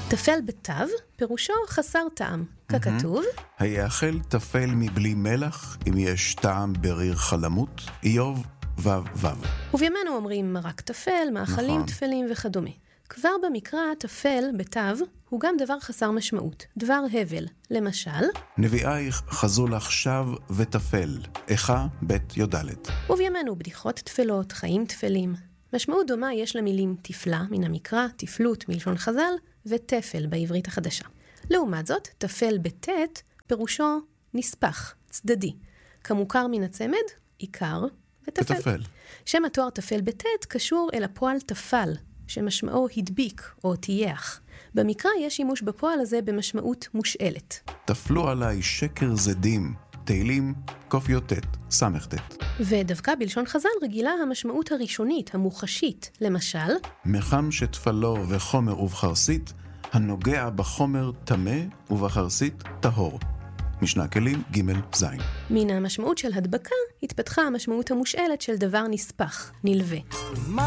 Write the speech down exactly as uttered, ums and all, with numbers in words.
תפל בתו, פירושו חסר טעם, ככתוב. היאכל תפל מבלי מלח, אם יש טעם בריר חלמות, איוב וו וו. ובימינו אומרים מרק תפל, מאכלים נכון. תפלים וכדומה. כבר במקרא, תפל בתו הוא גם דבר חסר משמעות, דבר הבל. למשל, נביאייך חזו לך שב ותפל, איכה בית יודלת. ובימינו בדיחות תפלות, חיים תפלים. משמעות דומה יש למילים תפלה מן המקרא, תפלות מלשון חז"ל, ותפל בעברית החדשה. לעומת זאת, תפל בתת פירושו נספח, צדדי. כמוכר מן הצמד, עיקר ותפל. ותפל. שם התואר תפל בתת קשור אל הפועל תפל, שמשמעו הדביק או תייח. במקרא יש שימוש בפועל הזה במשמעות מושאלת. תפלו עליי שקר זדים, תהילים קוף יוטט, סמכתת. ודווקא בלשון חז"ל רגילה המשמעות הראשונית, המוחשית. למשל, מחם שתפלו וחומר ובחרסית, הנוגע בחומר תמה ובחרסית טהור. משנה כלים ג' ז'. מן המשמעות של הדבקה התפתחה המשמעות המושאלת של דבר נספח, נלווה.